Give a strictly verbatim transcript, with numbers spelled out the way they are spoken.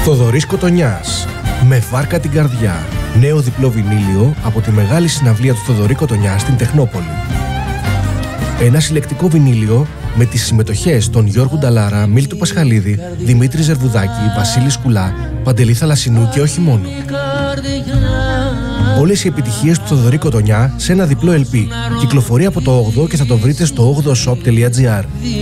Θοδωρής Κοτονιάς, με βάρκα την καρδιά. Νέο διπλό βινίλιο από τη μεγάλη συναυλία του Θοδωρή Κοτονιά στην Τεχνόπολη. Ένα συλλεκτικό βινίλιο με τις συμμετοχές των Γιώργου Νταλάρα, Μίλτου Πασχαλίδη, Δημήτρη Ζερβουδάκη, Βασίλη Σκουλά, Παντελή Θαλασσινού και όχι μόνο. Όλες οι επιτυχίες του Θοδωρή Κοτονιά σε ένα διπλό ελ πι. Κυκλοφορεί από το όγδοο και θα το βρείτε στο όγδοο shop τελεία τζι άρ.